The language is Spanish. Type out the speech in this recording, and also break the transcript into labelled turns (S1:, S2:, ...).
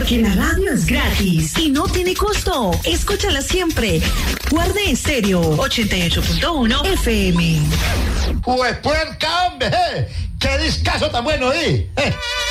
S1: Porque la radio es gratis y no tiene costo. Escúchala siempre. Guarde Estéreo 88.1 FM.
S2: ¡Pues puerca, hombre! ¡Qué discazo tan bueno,